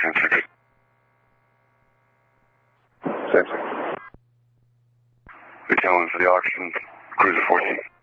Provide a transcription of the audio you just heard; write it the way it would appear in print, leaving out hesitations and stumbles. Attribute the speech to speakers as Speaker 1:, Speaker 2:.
Speaker 1: 6.
Speaker 2: Same thing.
Speaker 1: Retail 1 for the auction, cruiser 14.